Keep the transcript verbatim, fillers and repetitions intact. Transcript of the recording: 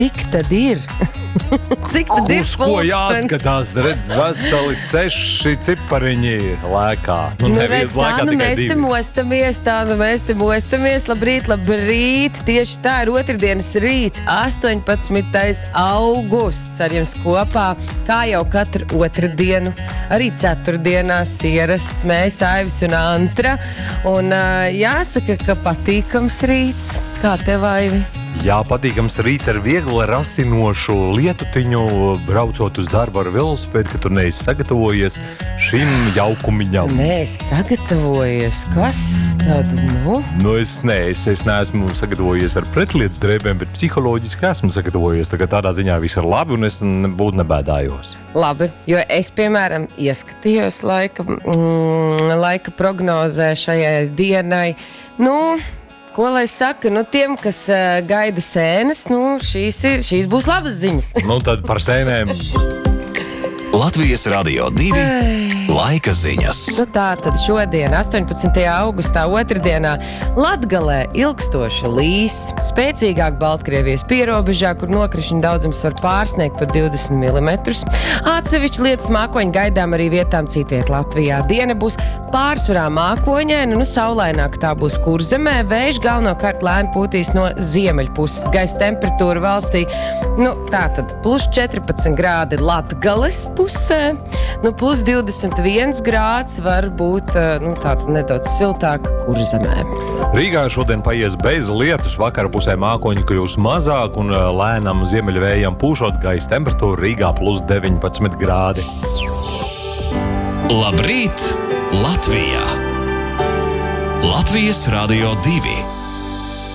Cik tad ir? Cik tad ir Uz ko jāskatās? Redz, veseli seši cipariņi lēkā. Nu, nu redz, tā, nu mēs te mostamies, tā, nu mēs te mostamies. Labrīt, labrīt. Tieši tā ir otrdienas rīts, astoņpadsmitais augusts ar jums kopā, kā jau katru otrdienu. Arī ceturtdienās ierasts mēs, Aivis un Antra. Un uh, jāsaka, ka patīkams rīts. Kā tev, Aivi? Jā, patīkams rīts ar viegli rasinošu lietutiņu, braucot uz darbu ar velosipēdu, ka tu neesi sagatavojies šim jaukumiņam. Neesi sagatavojies? Kas tad, nu? Nu, es, ne, es, es neesmu sagatavojies ar pretlietas drēbēm, bet psiholoģiski esmu sagatavojies. Tā kā tādā ziņā viss ir labi un es būtu nebēdājos. Labi, jo es, piemēram, ieskatījos laika, mm, laika prognozē šajai dienai. Nu... Ko lai saka, nu tiem, kas uh, gaida sēnes, nu šīs, ir, šīs būs labas ziņas. Nu tad par sēnēm. Latvijas Radio divi laika ziņas. Nu tā tad šodien, astoņpadsmitajā augustā, otrdienā, Latgalē ilgstoši līs, spēcīgāk Baltkrievijas pierobežā, kur nokrišņu daudzums var pārsniegt pat divdesmit milimetrus. Atsevišķi lietas mākoņi gaidām arī vietām citviet Latvijā. Diena būs pārsvarā mākoņaina, nu saulaināk tā būs Kurzemē. Vējš galvenokārt lēni pūtīs no ziemeļpuses. Gaisa temperatūra valstī, nu tā tad plus četrpadsmit grādi Latgales pusē, nu plus divdesmit viens grāds var būt nu, tātad nedaudz siltāk Kurzemē. Rīgā šodien paies bez lietus, vakara pusē mākoņi kļūs mazāk un lēnam ziemeļvējam pūšot, gaisa temperatūra Rīgā plus deviņpadsmit grādi. Labrīt, Latvijā! Latvijas Radio divi.